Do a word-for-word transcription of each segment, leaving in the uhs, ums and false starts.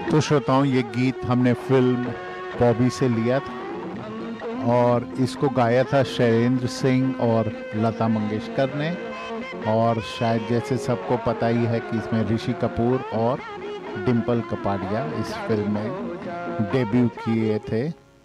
तो श्रोताओं, ये गीत हमने फिल्म बॉबी से लिया था और इसको गाया था शैलेंद्र सिंह और लता मंगेशकर ने। और शायद जैसे सबको पता ही है कि इसमें ऋषि कपूर और डिम्पल कपाड़िया इस फिल्म में डेब्यू किए थे।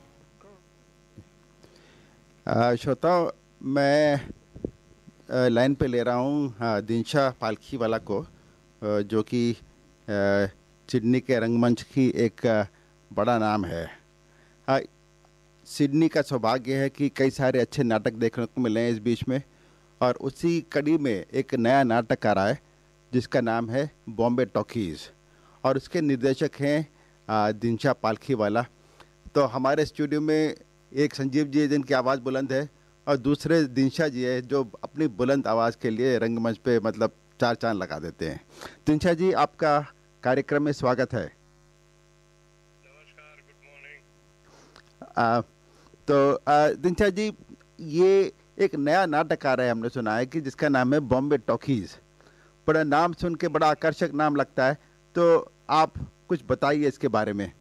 श्रोताओं, मैं आ, लाइन पे ले रहा हूँ दिनशा पालखीवाला को, आ, जो कि सिडनी के रंगमंच की एक आ, बड़ा नाम है। आ, सिडनी का सौभाग्य है कि कई सारे अच्छे नाटक देखने को मिले हैं इस बीच में, और उसी कड़ी में एक नया नाटक आ रहा है जिसका नाम है बॉम्बे टॉकीज़, और उसके निर्देशक हैं दिनशा पालखीवाला। तो हमारे स्टूडियो में एक संजीव जी है जिनकी आवाज़ बुलंद है, और दूसरे दिनशा जी है जो अपनी बुलंद आवाज़ के लिए रंगमंच पे मतलब चार चांद लगा देते हैं। दिनशा जी, आपका कार्यक्रम में स्वागत है। नमस्कार, गुड मॉर्निंग। तो दिनशा जी, ये एक नया नाटक आ रहा है, हमने सुना है कि जिसका नाम है बॉम्बे टॉकीज़। बड़ा नाम सुन के बड़ा आकर्षक नाम लगता है, तो आप कुछ बताइए इसके बारे में।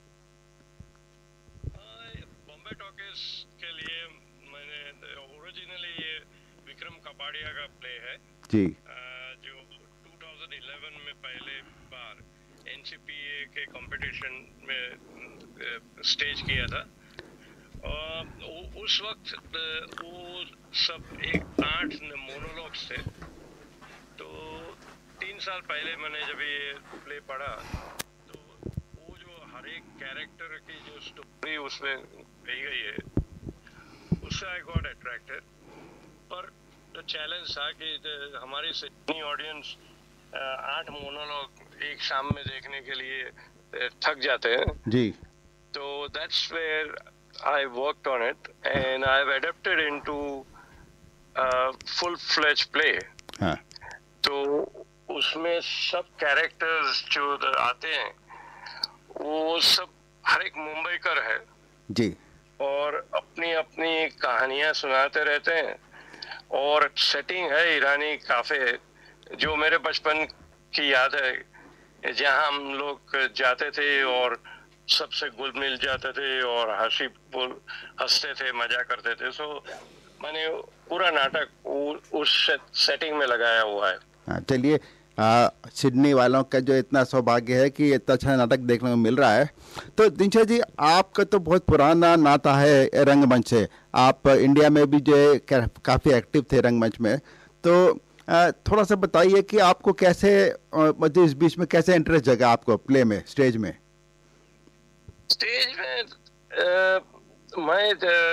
बॉम्बे टॉकीज के लिए मैंने ओरिजिनली ये विक्रम कपाड़िया का प्ले है जी, जो दो हज़ार ग्यारह में पहले बार एनसीपीए के कंपटीशन में स्टेज किया था। और उस वक्त वो सब एक आठ मोनोलॉग्स थे। तो तीन साल पहले मैंने जब ये प्ले पढ़ा तो वो जो हर एक कैरेक्टर की जो स्टोरी उसमें कही गई है उससे आई गॉट अट्रैक्टेड। पर जो चैलेंज था कि हमारी सिडनी ऑडियंस आठ मोनोलॉग एक शाम में देखने के लिए थक जाते हैं जी। तो that's where I worked on it and I've adapted into a full-fledged play. हाँ। तो उसमें सब कैरेक्टर्स जो आते हैं वो सब हर एक मुंबईकर है जी, और अपनी अपनी कहानियां सुनाते रहते हैं। और सेटिंग है ईरानी काफे, जो मेरे बचपन की याद है, जहां हम लोग जाते थे और सबसे घुल मिल जाते थे और हंसी बोल हंसते थे, मजा करते थे। सो मैंने पूरा नाटक उस सेटिंग में लगाया हुआ है। हाँ, चलिए, सिडनी वालों का जो इतना सौभाग्य है कि इतना अच्छा नाटक देखने को मिल रहा है। तो दिनशा जी, आपका तो बहुत पुराना नाता है रंगमंच से, आप इंडिया में भी जो है काफ़ी एक्टिव थे रंगमंच में। तो आ, थोड़ा सा बताइए कि आपको कैसे मतलब इस बीच में कैसे इंटरेस्ट जगा आपको प्ले में, स्टेज में? स्टेज में आ, मैं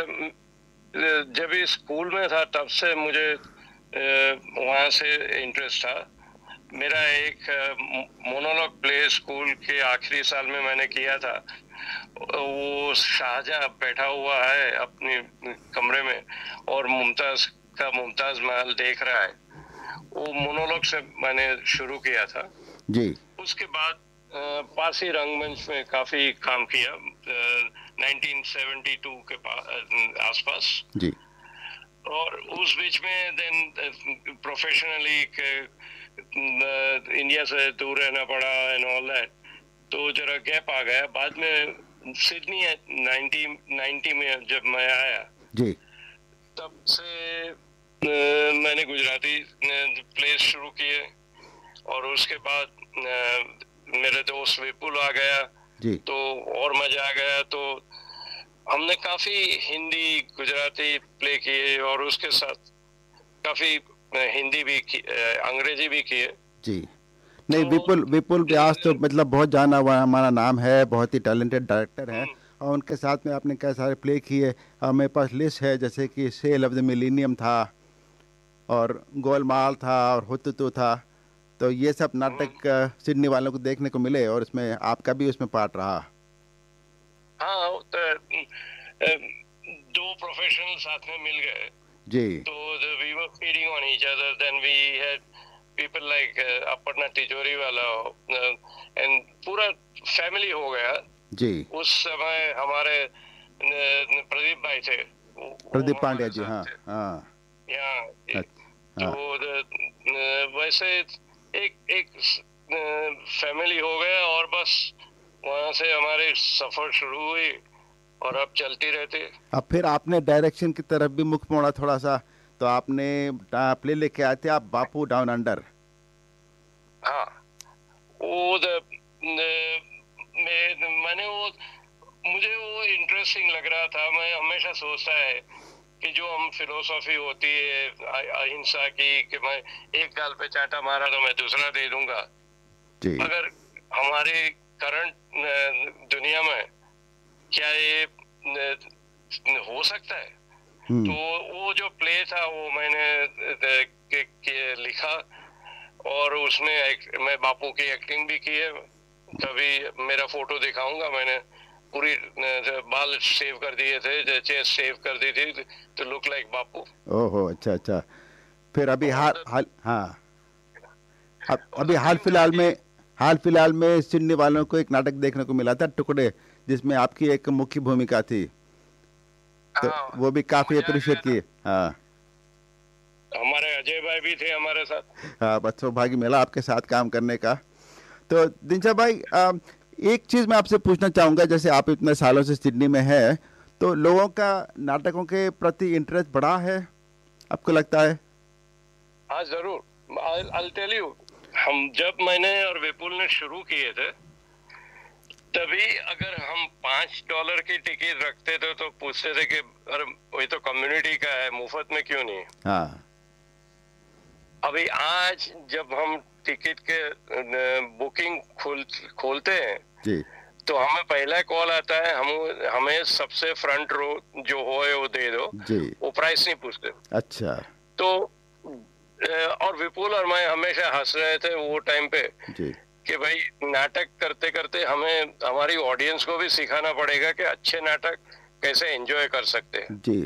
जब स्कूल में था तब से मुझे वहाँ से इंटरेस्ट था। मेरा एक मोनोलॉग प्ले स्कूल के आखिरी साल में मैंने किया था। वो शाहजहां बैठा हुआ है अपने कमरे में और मुमताज का मुमताज महल देख रहा है। वो मोनोलॉग से मैंने शुरू किया था जी। उसके बाद पारसी रंगमंच में काफी काम किया नाइनटीन सेवेंटी टू के आसपास जी। और उस बीच में देन प्रोफेशनली इंडिया से दूर रहना पड़ा एंड ऑल दैट, तो जरा गैप आ गया। बाद में सिडनी नाइनटी नाइनटी में जब मैं आया जी, तब से uh, मैंने गुजराती प्ले शुरू किए और उसके बाद uh, मेरे दोस्त विपुल आ गया जी। तो और मजा आ गया। तो हमने काफी हिंदी गुजराती प्ले किए और उसके साथ काफी हिंदी भी की, अंग्रेजी भी किए जी। नहीं, तो, विपुल विपुल व्यास तो मतलब बहुत जाना हुआ हमारा नाम है, बहुत ही टैलेंटेड डायरेक्टर हैं, और उनके साथ में आपने कई सारे प्ले किए। और मेरे पास लिस्ट है, जैसे कि सेल ऑफ द मिलेनियम था और गोलमाल था और हुतुतु था। तो ये सब नाटक सिडनी वालों को देखने को मिले और इसमें आपका भी उसमें पार्ट रहा। हाँ, तो, दो प्रोफेशनल साथ में मिल गए जी। तो we were feeding on each other. Then we had people like Aparna तिजोरी वाला एंड पूरा फैमिली हो गया जी। उस समय हमारे प्रदीप भाई थे, प्रदीप पांड्या जी। हाँ हाँ यहाँ तो वैसे एक एक फैमिली हो गया और बस वहाँ से हमारी सफर शुरू हुई और अब चलती रहती है। अब फिर आपने डायरेक्शन की तरफ भी मुख मोड़ा थोड़ा सा, तो आपने प्ले लेके आए थे आप बापू डाउन अंडर। हाँ, वो द, मैं, मैंने वो मुझे वो इंटरेस्टिंग लग रहा था। मैं हमेशा सोचता है कि जो हम फिलोसॉफी होती है अहिंसा की, कि मैं एक गाल पे चांटा मारा तो मैं दूसरा दे दूंगा जी। अगर हमारे करंट दुनिया में क्या ये हो सकता है? तो वो जो प्ले था वो मैंने के, के लिखा और उसमें एक, मैं बापू की एक्टिंग भी की है। कभी मेरा फोटो दिखाऊंगा, मैंने पूरी बाल सेव कर दिए थे, चेस्ट सेव कर दी थी तो लुक लाइक बापू। ओहो, अच्छा अच्छा। फिर अभी हाल हाल हाँ अब अभी हाल फिलहाल में हाल फिलहाल में सिडनी वालों को एक नाटक देखने को मिला था, टुकड़े, जिसमें आपकी एक मुख्य भूमिका थी, तो हाँ, वो भी काफी अप्रिशिएट की। हाँ, हमारे अजय भाई भी थे हमारे साथ। हाँ, बस सौभाग्य मिला आपके साथ काम करने का। तो दिनशा भाई, आ, एक चीज मैं आपसे पूछना चाहूंगा, जैसे आप इतने सालों से सिडनी में है, तो लोगों का नाटकों के प्रति इंटरेस्ट बढ़ा है, आपको लगता है? हाँ जरूर, I'll tell you, हम जब मैंने और विपुल ने शुरू किए थे तभी अगर हम पांच डॉलर की टिकट रखते थे तो पूछते थे कि अरे वही तो कम्युनिटी का है, मुफ्त में क्यों नहीं? हाँ। अभी आज जब हम टिकट के बुकिंग खोल खोलते हैं जी, तो हमें पहला कॉल आता है, हम हमें सबसे फ्रंट रो जो हो वो दे दो जी। वो प्राइस नहीं पूछते। अच्छा। तो और विपुल और मैं हमेशा हंस रहे थे वो टाइम पे जी, कि भाई नाटक करते करते हमें हमारी ऑडियंस को भी सिखाना पड़ेगा कि अच्छे नाटक कैसे एंजॉय कर सकते हैं। जी।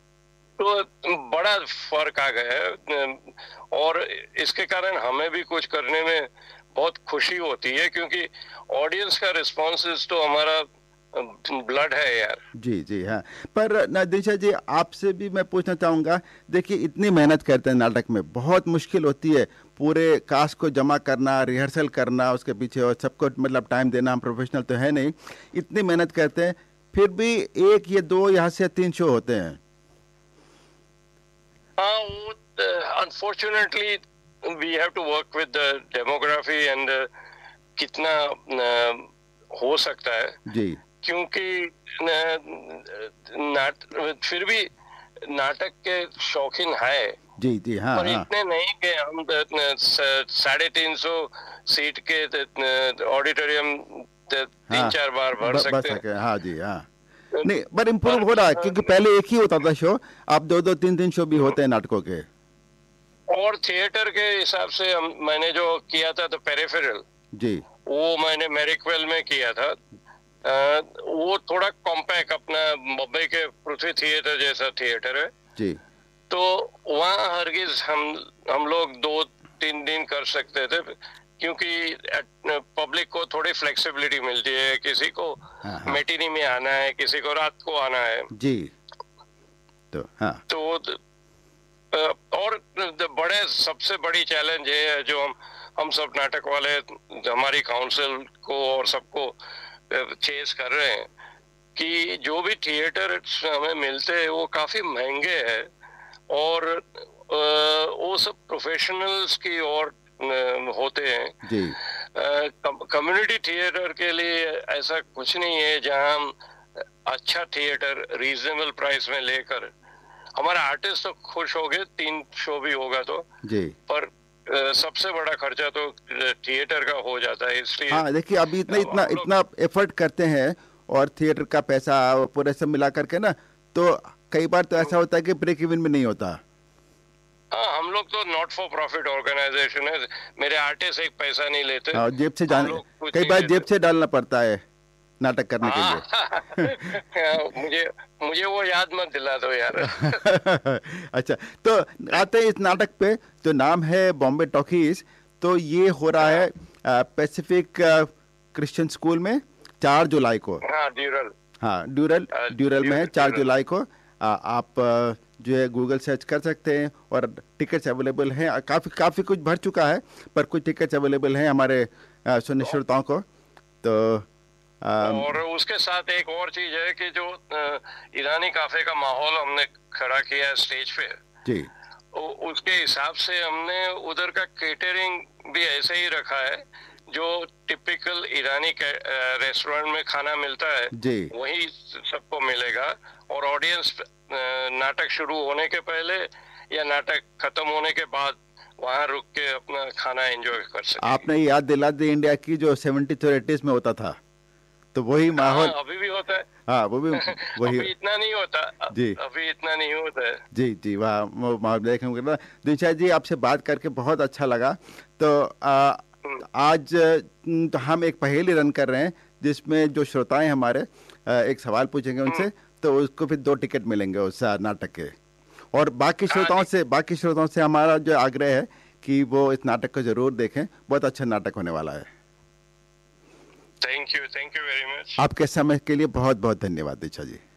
तो बड़ा फर्क आ गया है और इसके कारण हमें भी कुछ करने में बहुत खुशी होती है क्योंकि ऑडियंस का रिस्पॉन्स तो हमारा ब्लड है यार। जी जी हाँ। पर दिनशा जी, आपसे भी मैं पूछना चाहूँगा, देखिए इतनी मेहनत करते हैं नाटक में, बहुत मुश्किल होती है पूरे कास्ट को जमा करना, रिहर्सल करना उसके पीछे, और सबको मतलब टाइम देना। हम प्रोफेशनल तो है नहीं, इतनी मेहनत करते हैं, फिर भी एक या दो यहाँ से तीन शो होते हैं। हाँ, वो unfortunately we have to work with the demography and कितना uh, हो सकता है जी, क्योंकि नाट फिर भी नाटक के शौकीन है। जी जी हाँ, पर हाँ। इतने नहीं कि हम साढ़े तीन सौ सीट के ऑडिटोरियम तीन हाँ, चार बार भर ब- सकते सके, हैं। हाँ जी हाँ। नहीं, पर इम्प्रूव हो रहा है क्योंकि पहले एक ही होता था शो, अब दो दो तीन तीन शो भी होते हैं नाटकों के। और थिएटर के हिसाब से हम मैंने जो किया था तो पेरिफेरल, जी, वो मैंने मैरिकवेल में किया था। आ, वो थोड़ा कॉम्पैक्ट अपना मुंबई के पृथ्वी थिएटर जैसा थिएटर है जी, तो वहाँ हरगिज हम हम लोग दो तीन दिन कर सकते थे क्योंकि पब्लिक को थोड़ी फ्लेक्सिबिलिटी मिलती है। किसी को मैटिनी में आना है, किसी को रात को आना है जी। तो हाँ, तो और बड़े सबसे बड़ी चैलेंज ये है जो हम हम सब नाटक वाले हमारी काउंसिल को और सबको चेस कर रहे हैं कि जो भी थिएटर हमें मिलते हैं वो काफी महंगे हैं और वो सब प्रोफेशनल्स की और होते हैं। जी, कम्युनिटी थिएटर के लिए ऐसा कुछ नहीं है जहां हम अच्छा थिएटर रीजनेबल प्राइस में लेकर, हमारा आर्टिस्ट तो खुश हो गए, तीन शो भी होगा तो जी। पर Uh, सबसे बड़ा खर्चा तो थिएटर का हो जाता है। इसलिए हाँ, देखिए अभी इतना इतना इतना एफर्ट करते हैं और थिएटर का पैसा पूरे सब मिला करके ना, तो कई बार तो ऐसा होता है कि ब्रेक इवन में नहीं होता। हाँ, हम लोग तो नॉट फॉर प्रॉफिट ऑर्गेनाइजेशन है, मेरे आर्टिस्ट एक पैसा नहीं लेते। हाँ, जेब से जाने, कई बार जेब से डालना पड़ता है नाटक करने के लिए। मुझे मुझे वो याद मत दिला दो यार। अच्छा, तो आते हैं इस नाटक पे, तो नाम है बॉम्बे टॉकीज। तो ये हो रहा है पैसिफिक क्रिश्चियन स्कूल में चार जुलाई को। हाँ, ड्यूरल। हाँ, ड्यूरल ड्यूरल में है चार जुलाई को। आ, आप आ, जो है गूगल सर्च कर सकते हैं और टिकट्स अवेलेबल हैं। काफ़ी काफ़ी कुछ भर चुका है पर कुछ टिकट्स अवेलेबल हैं हमारे सुनने श्रोताओं को। तो और उसके साथ एक और चीज है कि जो ईरानी काफे का माहौल हमने खड़ा किया है स्टेज पे जी, उसके हिसाब से हमने उधर का केटरिंग भी ऐसे ही रखा है जो टिपिकल ईरानी रेस्टोरेंट में खाना मिलता है जी, वही सबको मिलेगा। और ऑडियंस नाटक शुरू होने के पहले या नाटक खत्म होने के बाद वहाँ रुक के अपना खाना एंजॉय कर सके। आपने याद दिला दी इंडिया की जो सेवेंटी और एटीज में होता था, तो वही माहौल हाँ, अभी भी होता है। हाँ, वो भी वही अभी इतना नहीं होता जी, अभी इतना नहीं होता है जी जी। वाह, देखेंगे ना दिनशा जी, आपसे बात करके बहुत अच्छा लगा। तो आ, आज तो हम एक पहेली रन कर रहे हैं जिसमें जो श्रोताएं हमारे एक सवाल पूछेंगे उनसे, तो उसको फिर दो टिकट मिलेंगे उस नाटक के। और बाकी श्रोताओं से बाकी श्रोताओं से हमारा जो आग्रह है कि वो इस नाटक को जरूर देखें, बहुत अच्छा नाटक होने वाला है। Thank you, thank you very much. आपके समय के लिए बहुत बहुत धन्यवाद दिशा जी।